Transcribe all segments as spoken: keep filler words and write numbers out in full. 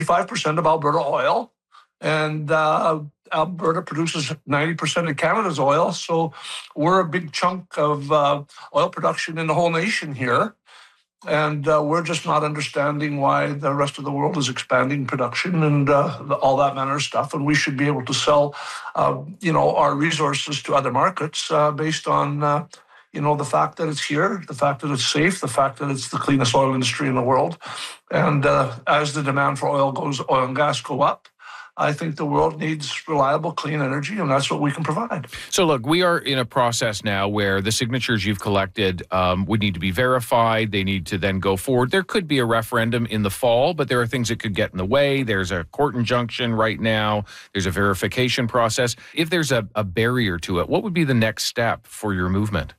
percent of Alberta oil, and uh, Alberta produces ninety percent of Canada's oil. So we're a big chunk of uh, oil production in the whole nation here. And uh, we're just not understanding why the rest of the world is expanding production and uh, all that manner of stuff. And we should be able to sell, uh, you know, our resources to other markets uh, based on, uh, you know, the fact that it's here, the fact that it's safe, the fact that it's the cleanest oil industry in the world. And uh, as the demand for oil goes, oil and gas go up, I think the world needs reliable, clean energy, and that's what we can provide. So look, we are in a process now where the signatures you've collected um, would need to be verified. They need to then go forward. There could be a referendum in the fall, but there are things that could get in the way. There's a court injunction right now. There's a verification process. If there's a, a barrier to it, what would be the next step for your movement?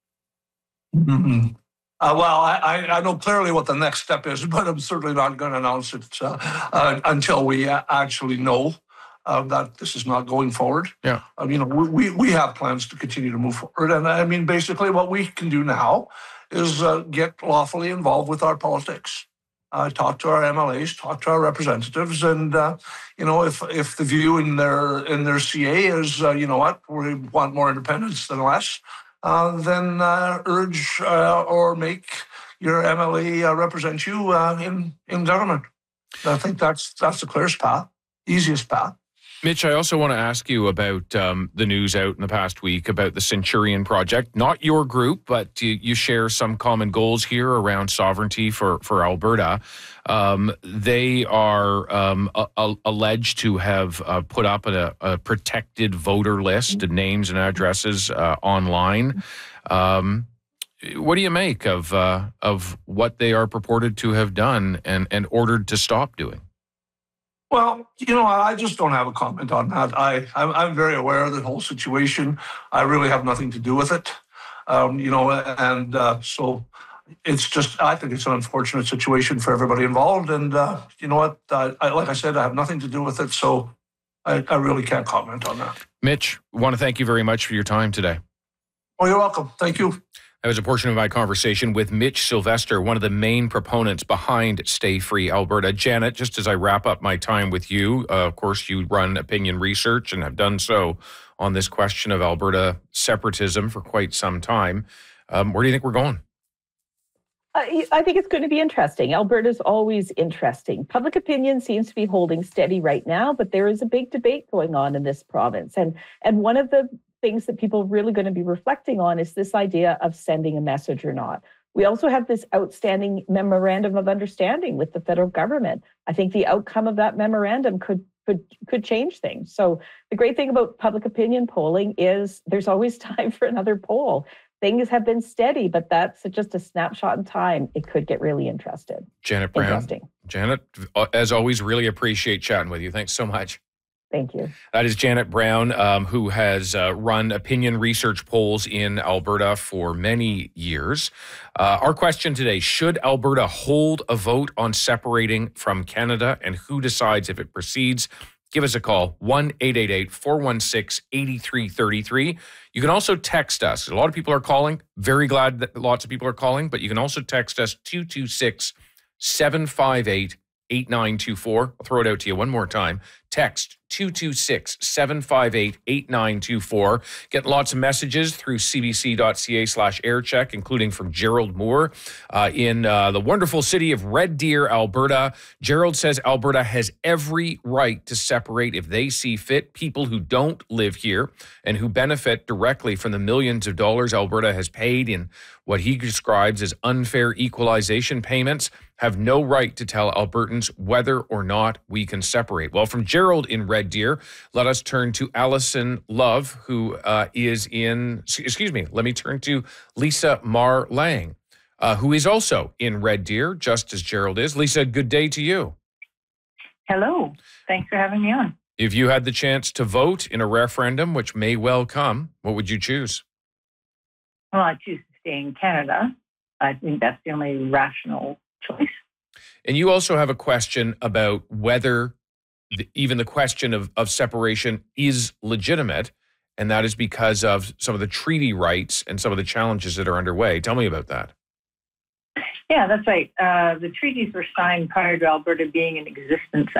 Mm-hmm. Uh, well, I, I know clearly what the next step is, but I'm certainly not going to announce it uh, uh, until we actually know uh, that this is not going forward. Yeah. Uh, you know, we, we have plans to continue to move forward. And I mean, basically what we can do now is uh, get lawfully involved with our politics. Uh, talk to our M L As, talk to our representatives, and uh, you know, if if the view in their in their C A is, uh, you know what, we want more independence than less, Uh, then uh, urge uh, or make your M L A uh, represent you uh, in in government. I think that's that's the clearest path, easiest path. Mitch, I also want to ask you about um, the news out in the past week about the Centurion Project. Not your group, but you, you share some common goals here around sovereignty for, for Alberta. Um, they are um, a, a, alleged to have uh, put up a, a protected voter list of names and addresses uh, online. Um, what do you make of uh, of what they are purported to have done and, and ordered to stop doing? Well, you know, I just don't have a comment on that. I, I'm, I'm very aware of the whole situation. I really have nothing to do with it, um, you know, and uh, so it's just, I think it's an unfortunate situation for everybody involved. And uh, you know what, I, I, like I said, I have nothing to do with it, so I, I really can't comment on that. Mitch, I want to thank you very much for your time today. Oh, you're welcome. Thank you. That was a portion of my conversation with Mitch Sylvester, one of the main proponents behind Stay Free Alberta. Janet, just as I wrap up my time with you, uh, of course, you run opinion research and have done so on this question of Alberta separatism for quite some time. Um, where do you think we're going? I, I think it's going to be interesting. Alberta's always interesting. Public opinion seems to be holding steady right now, but there is a big debate going on in this province. And, and one of the things that people are really going to be reflecting on is this idea of sending a message or not. We also have this outstanding memorandum of understanding with the federal government. I think the outcome of that memorandum could could could change things. So the great thing about public opinion polling is there's always time for another poll. Things have been steady, but that's just a snapshot in time. It could get really interested. Janet Brown. Janet, as always, really appreciate chatting with you. Thanks so much. Thank you. That is Janet Brown, um, who has uh, run opinion research polls in Alberta for many years. Uh, our question today, should Alberta hold a vote on separating from Canada, and who decides if it proceeds? Give us a call, one eight eight eight, four one six, eight three three three. You can also text us. A lot of people are calling. Very glad that lots of people are calling, but you can also text us two two six, seven five eight, eight nine two four. I'll throw it out to you one more time. Text two two six, seven five eight, eight nine two four. Get lots of messages through cbc.ca slash aircheck, including from Gerald Moore uh, in uh, the wonderful city of Red Deer, Alberta. Gerald says Alberta has every right to separate if they see fit. People who don't live here and who benefit directly from the millions of dollars Alberta has paid in what he describes as unfair equalization payments have no right to tell Albertans whether or not we can separate. Well, from Gerald in Red Deer, let us turn to Allison Love, who uh, is in, excuse me, let me turn to Lisa Mar Lang, uh, who is also in Red Deer, just as Gerald is. Lisa, good day to you. Hello. Thanks for having me on. If you had the chance to vote in a referendum, which may well come, what would you choose? Well, I choose to stay in Canada. I think that's the only rational choice. And you also have a question about whether the, even the question of, of separation is legitimate, and that is because of some of the treaty rights and some of the challenges that are underway. Tell me about that. Yeah, that's right. Uh, the treaties were signed prior to Alberta being in existence